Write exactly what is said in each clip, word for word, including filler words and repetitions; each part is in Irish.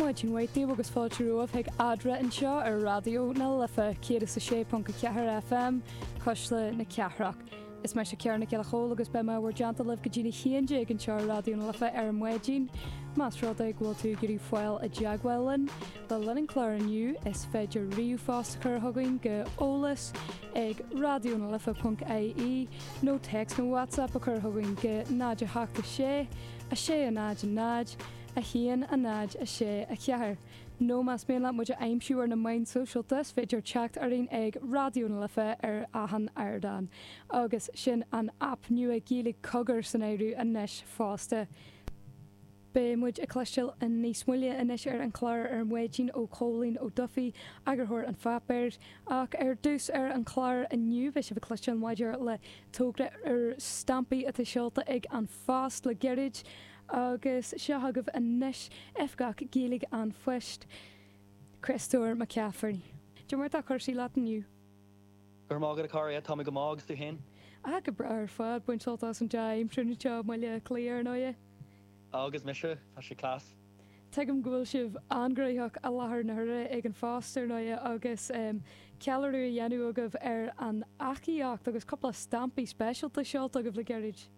muid sin waití agus fáilteúmh ag adra an seo ar radio na lifa cé sa sé panca cethir F M cosla na ceithreach. Is me se cearna ceile chó agus be bhar deanta leh go dtína chéanide ag an seo radio na lifa ar an muidín, Más rád ag bhfuil tú gurí foiil a deagháilin, le lenin chláirniu is féidir riú fásta chur thugainn go ólas ag radio na lifa punt I E nó text nó WhatsApp a chur thugainn go náid a heachta sé, a sé a náid a náid, a chéan a náid a sé a ceathir. nó más méla muid a aimimsúar na main socialtas féidir teacht arín ag radio na lifa ar ahan airdan. Agus sin an app nu a gílig cogur san éirú a neis fásta. Bé muid a cléisiil an níos muile inis ar an chláir ar an muidín ó cholín ó dufií agurthir an fapéir ach ar dús ar an chláir aniu bheith se bh cléisiil maidir le tógra ar stampaí a seolta ag an fást le geirid agus seothagah a níis efgach gílig an fuist Christóir McCaffrey. Dú mar a chuir sí leat aniu? Gur mágad a cáir tá go mágus tú hen? A go brar fad buint soltás an daim trúna teo mai le cléar nóie. Agus mise tá sé clás. Teigem gohfuil sibh angraíoch a láthair na hurra ag an fáster nóie agus um, cealú a dhéanú agah ar an achaíocht agus coppla stampaí specialta seolta agah le geirid.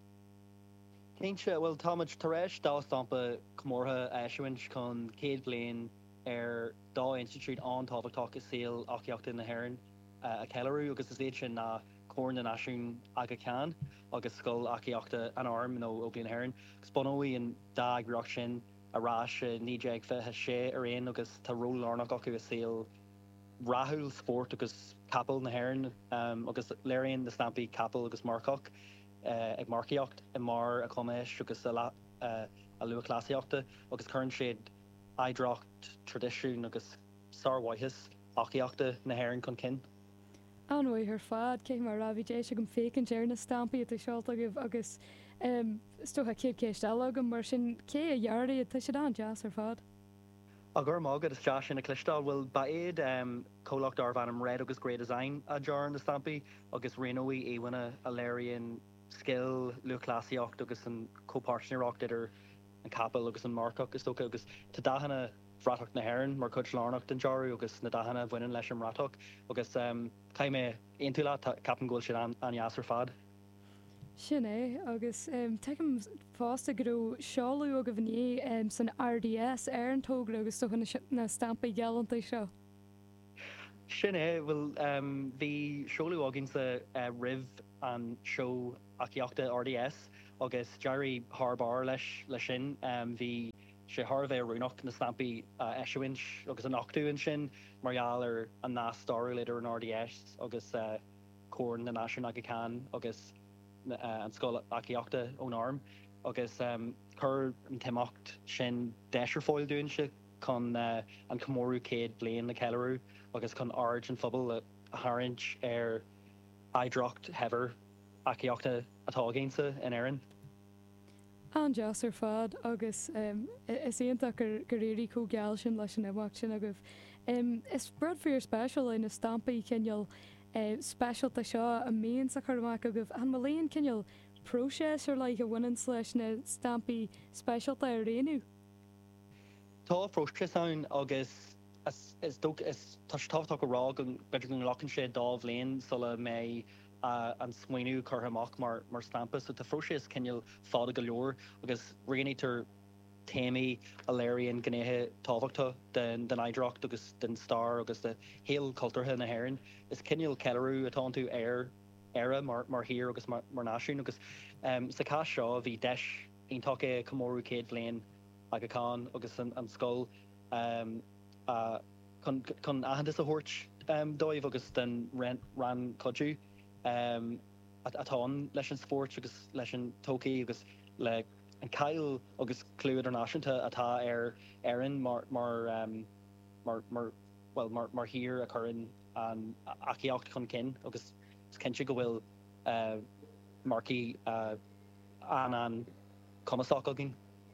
Céintse bhfuil táid taréis dá stampa comórtha eisiúint chun céad bliain ar dá institute an tábhachtach is síl achaíochta na hÉireann a cealú agus is éit sin na cór na náisiún aga cean agus scoil achaíochta an arm nó ó bliain hÉireann. Spónóí an dag roch sin arás níéag fethe sé ar réon agus tá ró lánach acu is síl rathúil sport agus capal na hÉireann um, agus léironn na stampaí capal agus marcach uh, ag marcaíocht i mar a chuméis agus a, la, uh, a lua clásaíochta agus chuann siad aidreacht tradiisiún agus sarhaithas achaíochta na hÉireann chun cin. Anhfuil ar fad cé mar rahídééis go fécinn déir na stampaí a seolta agah agus um, stotha céad céistéile go mar sin cé a dheardaí a sé an jazz ar fad. A gur mágad is deas sin na clistáil bhfuil ba éiad um, cólacht ar bhanam réad agus gré design a dear na stampaí agus réóí éhaine a léironn skill lu clásaíocht agus an cópáirtneocht idir an capal agus an marcach agus tócha agus tá dahanana bhratach na hÉireann mar chud lánach den dearú agus na dahanana bhainean leis an ratach agus um, caiime aon túla capan ghfuil sin an, an jaasar fad. Sin é agus um, teim fásta go seáú a go bhní um, san R D S ar an tógra agus tucha na stampaí geanta seo. Sin é bhfuil um, bhí seolú agin sa uh, rih an seo achaíochta R D S agus Jerry Harbar leis lei sin um, bhí sé Harbheith runúnach na stampaí uh, eisiúint agus an achtuúin sin marall ar an ná starú leidir an R D S agus uh, cór na náisiún aga cean agus uh, an scoil achaíochta ón arm agus um, chur an téimeacht sin deisir fáil dúin se chun uh, an comórú céad bliain na ceilú agus chun ard an phobal a tharint ar aidreacht hever achaíochta atá génsa in éireann. An jazz ar fad agus um, is éonach gur gur réirí có geall sin leis an éhacht sin agah. Um, is brad faoir special in na stampaí cinneal uh, specialta seo a méon sa chuach agah an maléon cinneal próses ar le go bhainean leis na stampaí specialta ar réanú. Tá próses ann agus is is tá táhtá go rá an beidir an lachan sé dá bhléon sulla mé Uh, an smuoinú chu amach mar mar stampa, so tá froise cinneal fáda go leor agus réanaítar téimi a léironn gnéthe tábhachta den den aidreacht agus den star agus de héal cultúrtha na hÉireann. Is cinneal ceilú atá tú air éire mar mar hir agus mar, mar náisiún agus um, sa cá seo bhí deis ontácha comórú céad bbliain aga cáin agus an, an scoil um, uh, chun chun ahananta a thuirt um, dóibh agus den ran, ran codú. Um, atá leis an sport agus leis an tócaí agus le an cail agus clú idirnáisiúnta atá ar éireann mar mar um, mar mar well mar mar hir a churann an achaíocht chun cin agus cinse go bhfuil uh, marcí uh, an an cumasach agin.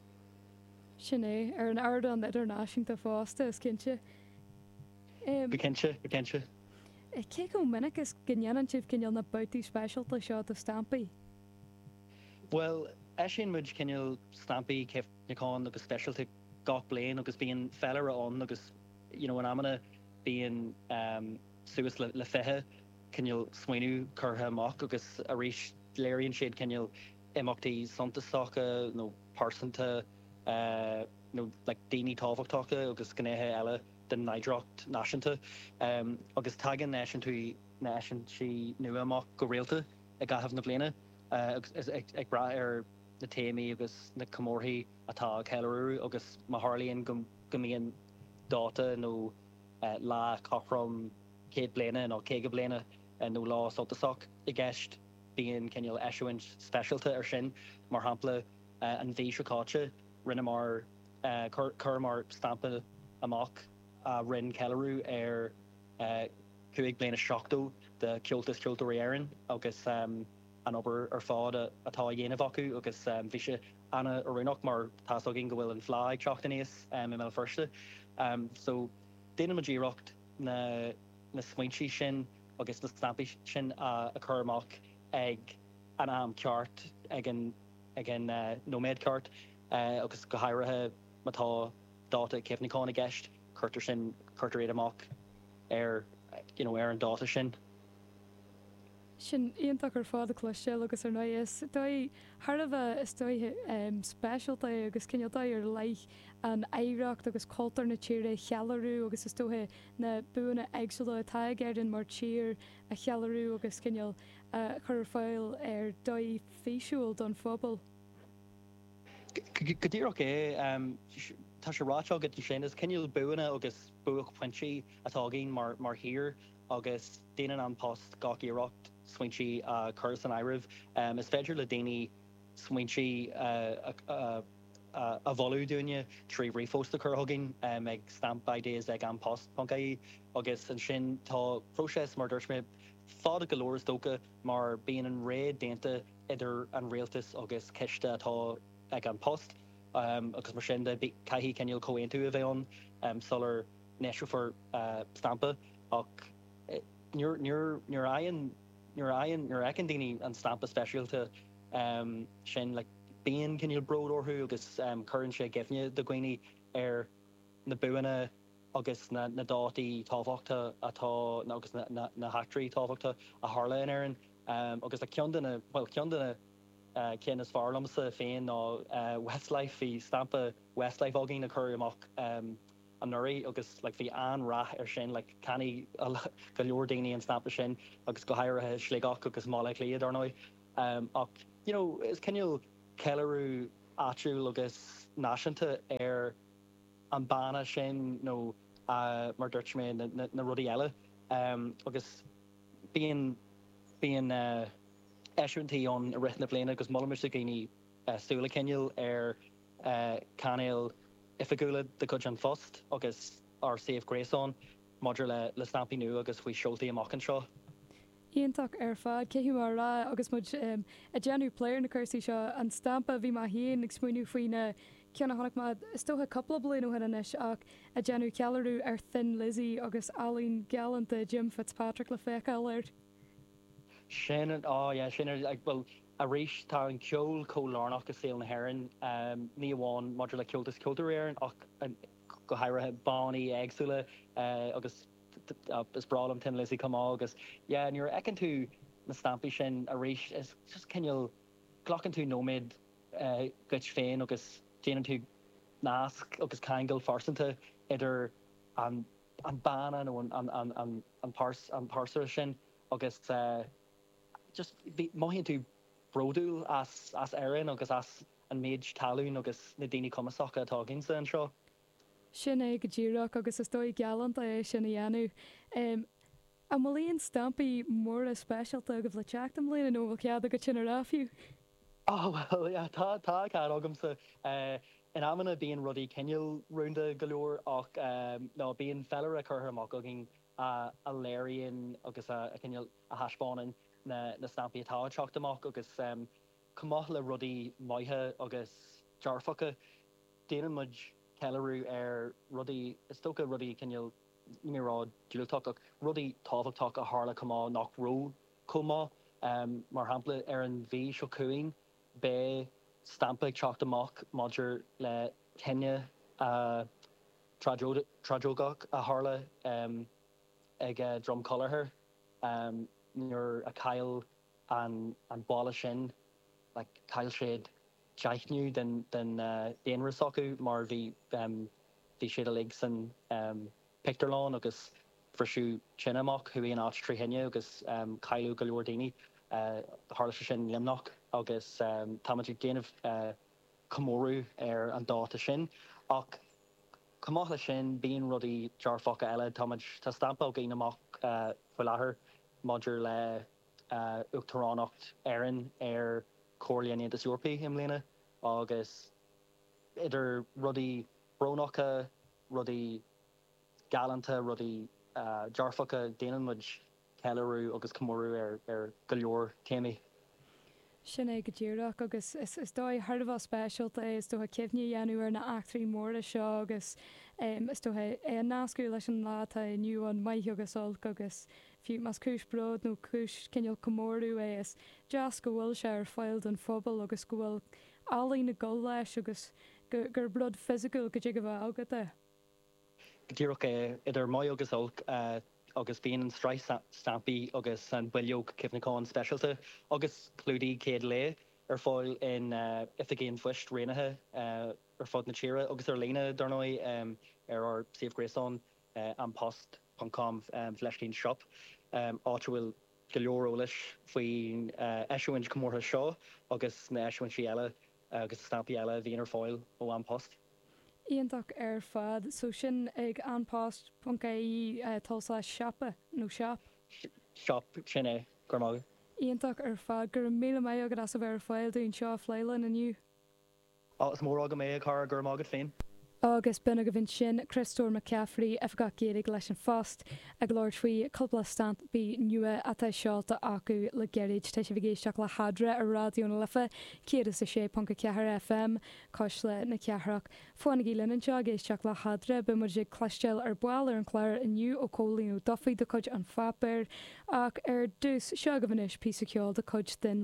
Sin é ar an ardan idirnáisiúnta fásta is cinse. Um, Be cinse, be cinse. Cé go minic is gnéanaan sibh cinneal na boutí specialta seo a stampaí? Well, Eisian muid cinil stampy cef nicán agus specialty gach blain agus bíon feller on agus you know an amana bíon um, suas le, le fethe cinil smaoinú curtha amach agus a rís léironn siad cinil imachtaí santa sacha nó parsanta uh, no like daoine tábhachtacha agus gnéthe eile den naidreacht náisiúnta um, agus tagan náisiún tú náisiún si nua amach go réalta ag gaithimh na bliana uh, agus ag, ag bra ar na téimi agus na comórthaí atá ceilú agus má tharlaíonn go gomíon dáta nó uh, lá chachram céad bliana nó céige bliana uh, nó lá soltasach i gceist bíon cinneal eisiúint specialta ar sin mar hampla uh, an bhí seáte rinne mar uh, cur, cur mar stampa amach a rinn ceilú ar uh, chuig bliana seachtó de ceoltas ceoltóirí éireann agus um, an obair ar fád atá dhéanamh acu agus um, bhí sé anna orinach mar táginn go bhfuil an fláig seachtaníos um, i mé firste. Um, so déanam a ddíreacht na, na smaointí sin agus na stampí sin uh, a chur amach ag an am ceart ag an, ag an uh, nóméad ceart uh, agus go hairithe matá dáta cefnicáin a gceist chuirtar sin chuirtar réad amach ar you know, ar an dáta sin. Sin íonach ar fád a cloisteil agus ar nuas dói Tharbh is dóithe um, specialta agus cinnealta ar leith an éireacht agus cultúr na tíre chealarú agus is dóthe na buanna agsúla atá géireann mar tír a chealarú agus cinneal uh, chur fáil ar dói féisiúil don phobal. Go dtíreach é tá sé ráteá go sin is cinneal buanna agus buach pointí atá gin mar mar hir agus déanaan an post gach iireacht swinchi uh, chus an airimh um, is féidir le daoine swinchi uh, uh, uh, a bholú dúine trí rifósta chur thugainn um, ag stamp ideas ag an post pancaí agus an sin tá próses mar dúirt mé fád a golóir dócha mar bíon an réad déanta idir an réaltas agus ceiste atá ag an post um, agus mar sin de caihí ceiniil comhaon tú a bheith an um, solar neisiú for uh, stampa ach níor níor níor aon Your iron, your econ daoine an stampa specialta um, sin like bíon cinneal brod orthú agus um, churann sé gifne do gcuoine ar na buanna agus na, na dátaí tábhachta atá agus na, na, na hatrí tábhachta a tharla in aireann um, agus a ceandanna well ceandanna uh, cin is fearlamsa féin ná uh, Westlife hí stampa Westlife ágainn a chur amach um, an nuirí agus like bhí an rath ar sin like canny go leor daoine an stampa sin agus go hairithe sléigech agus mála léad ar nói um, ach you know is cinneal ceilú áitiúil agus náisiúnta ar an banna sin nó uh, mar dúirt mé na, na, na rudí eile um, agus bíon bíon uh, eisiúntaí an a rithna bliana agus molamir sa gcéine uh, súla cinneal ar uh, canéal ifigúla de chud an fost agus ar saomh gréasán maidir le le stampí nu agus faoi seoltaí amach an seo. Íonach ar fad céithú mar rá agus muid um, a déanú pléir na chusaí seo an stampa bhí mar híon ag smuoinú faoine ceanna tháinig má istóthe coppla blianú inis ach a déanú cealarú ar Thin Lizzy agus Aline Galanta Jim Fitzpatrick le féice leirt. Sin á yeah, sin ar well a rééis tá an ceol cólárnach agus saoil na haireann um, ní amháin maidir le ceoltas ceoltar éireann ach an, go hairithe bánaí agsúla uh, agus uh, is bralam Thin Lizzy comá agus yeah, níor ecinn tú na stampí sin a rééis is just cinneal glachann tú nóméid uh, goit féin agus déanaan tú nasc agus caingal farsanta idir an an banna nó an an an an an pars an parsar sin agus uh, just maihíonn tú brodúil as as éireann agus as an méid talún agus na daoine cumasacha atá ginsa an seo. Sin é go ddíreach agus is dói galanta é sin dhéanú. Um, a mlíonn stampaí mór a speisialta go bhfuil teachtam líon nó bhfuil cead go sin rafiú. Oh well yeah, tá tá cá agamsa uh, in amana bíon rudí cinneal roúnda goleor ach um, nó bíon fellar a chur amach agin uh, a léiríonn agus a, a cinneal a haspáin na na stampí atá teacht amach agus um, cumach le rudí maithe agus dearfacha déanaan muid ceilú ar rudí is tócha rudí cinneal nírád dúilteach ach rudí tábhachtach a tharla cumá nach ró comá um, mar hampla ar an bhí seo cuaing bé stampa teach amach Modger le Kenya uh, tradógach a Harla um, ag uh, drum collar um, nuair a Kyle an an balla sin like Kyle shade jaithniu den den uh, déanra socu mar bhí um, bhí siad a legs an um, picturlán agus frisú sin amach hu on áit trí hinne agus um, Kyle go leor daoine uh, Harla sin limnach agus um, táidir déanamh uh, Comórú ar an dáta sin ach Cumachla sin bíon rudí dearfacha eile táid tá stampa géine amach uh, fuil láthair Modger le uh, Uachtaránacht Éireann ar Cóirlíon is Eorpaí im léine agus idir rudí brónacha rudí galanta rudí uh, dearfacha déanaan muid Ceilú agus Comórú ar ar go leor téimi. Sin é go ddíireach agus is is dóid tharbh spéisialta é is dótha cimhní dhéanú ar na achtraí móra seo agus um, is dótha é an nascú leis an láta nniu an maith agus olc agus fiú mas cúis brod nó cúis cinneal Comórú é is deas go bhfuil sé ar fáil don phobal agus go bhfuil álaí na go leis agus gur brod fysical go dtí go bh agad é. Díireach é idir mai agus olc uh, agus bíon an strais stampi agus an bhuiileog cifneáin specialta agus clúdaí céad le ar fáil in uh, ifigéon fuist réanathe uh, ar fád na tíre agus ar léine darnóid um, ar ar Saomh Gréasán uh, an post dot com um, leiscín shop um, áit bhfuil go leorolalas faoin uh, eisiúint Comórtha seo agus na eisiúintí eile uh, agus stampi eile bhíon ar fáil ó an post. Íontach ar fad so sin ag anpost puncaí uh, tulsa siapa nó siap? Siop sin é gur mága. Íontach ar fad gur mí mé agad as a bhar fáil dún seo fleilen aniu. Agus mór aga mé car gur mágad féin. Agus buna go bhín sin Christopher McCaffrey a bhgá géad leis an fast ag láir faoi coppla stamp bí nua atá seolta acu le geirid te sé bhgéisteach le hadra ar rádió na lifa céad is sé panca cethir F M cos le na ceithreach fána í lenan seo géisteach le hadra bu mar sé cleisteil ar buil ar an chláir iniu ó cólíú dofaí de chuid an fapir ach ar dús seo go bhanis pí ceol de chuid den